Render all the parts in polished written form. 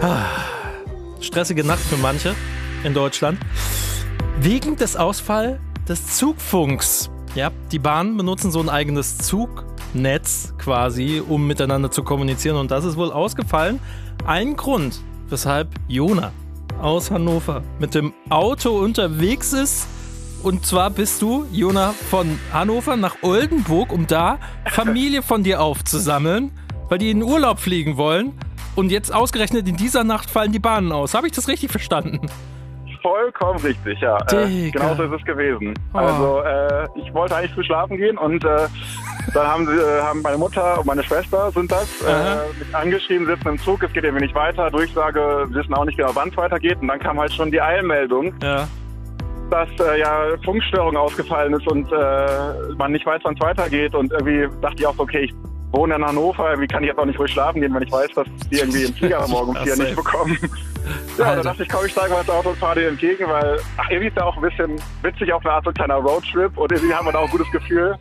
Stressige Nacht für manche in Deutschland. Wegen des Ausfalls des Zugfunks. Ja, die Bahnen benutzen so ein eigenes Zugnetz quasi, um miteinander zu kommunizieren. Und das ist wohl ausgefallen. Ein Grund, weshalb Jona aus Hannover mit dem Auto unterwegs ist. Und zwar bist du, Jona, von Hannover nach Oldenburg, um da Familie von dir aufzusammeln, weil die in den Urlaub fliegen wollen. Und jetzt ausgerechnet in dieser Nacht fallen die Bahnen aus. Habe ich das richtig verstanden? Vollkommen richtig, ja. Genau so ist es gewesen. Oh. Also ich wollte eigentlich früh schlafen gehen und dann haben meine Mutter und meine Schwester sind das mich angeschrieben, sitzen im Zug, es geht irgendwie nicht weiter, Durchsage, wissen auch nicht genau, wann es weitergeht. Und dann kam halt schon die Eilmeldung, dass Funkstörung ausgefallen ist und man nicht weiß, wann es weitergeht. Und irgendwie dachte ich auch so, okay, ich wohne in Hannover, wie kann ich jetzt auch nicht ruhig schlafen gehen, wenn ich weiß, dass die irgendwie im Flieger morgen um 4 nicht bekommen. Ja, da dachte ich, komm, ich steige mal ins Auto und fahre dir entgegen, weil irgendwie ist ja auch ein bisschen witzig auf eine Art so ein kleiner Roadtrip und irgendwie haben wir da auch ein gutes Gefühl.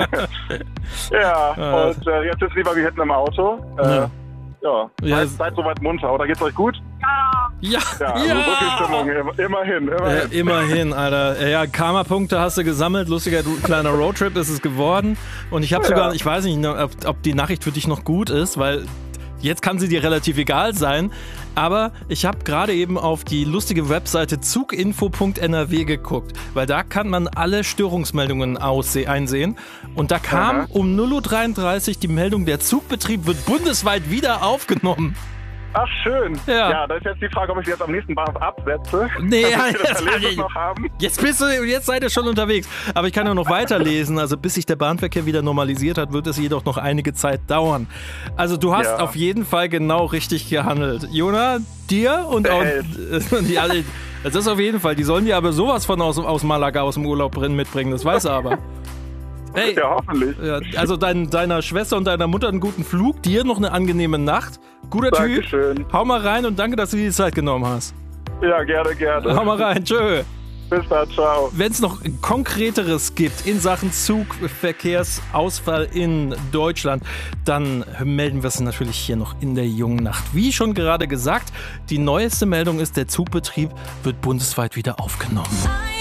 Und jetzt ist lieber wie hinten im Auto. Seid soweit munter, oder geht's euch gut? Ja. Also so viel Stimmung, immerhin. Immerhin, Alter. Ja, Karma-Punkte hast du gesammelt, lustiger kleiner Roadtrip ist es geworden. Und ich habe sogar, ich weiß nicht, ob die Nachricht für dich noch gut ist, weil jetzt kann sie dir relativ egal sein, aber ich habe gerade eben auf die lustige Webseite zuginfo.nrw geguckt, weil da kann man alle Störungsmeldungen einsehen. Und da kam um 0:33 Uhr die Meldung, der Zugbetrieb wird bundesweit wieder aufgenommen. Ach, schön. Ja, da ist jetzt die Frage, ob ich sie jetzt am nächsten Bahnhof absetze. Nee, Jetzt jetzt seid ihr schon unterwegs. Aber ich kann ja noch weiterlesen. Also bis sich der Bahnverkehr wieder normalisiert hat, wird es jedoch noch einige Zeit dauern. Also du hast auf jeden Fall genau richtig gehandelt. Jona, dir und auch die alle. Das ist auf jeden Fall. Die sollen dir aber sowas von aus Malaga aus dem Urlaub mitbringen. Das weiß er aber. Hey, ja, hoffentlich. Also deiner Schwester und deiner Mutter einen guten Flug, dir noch eine angenehme Nacht. Guter Dankeschön. Typ. Hau mal rein und danke, dass du dir die Zeit genommen hast. Ja, gerne. Hau mal rein. Tschö. Bis dann, ciao. Wenn es noch Konkreteres gibt in Sachen Zugverkehrsausfall in Deutschland, dann melden wir es natürlich hier noch in der jungen Nacht. Wie schon gerade gesagt, die neueste Meldung ist, der Zugbetrieb wird bundesweit wieder aufgenommen.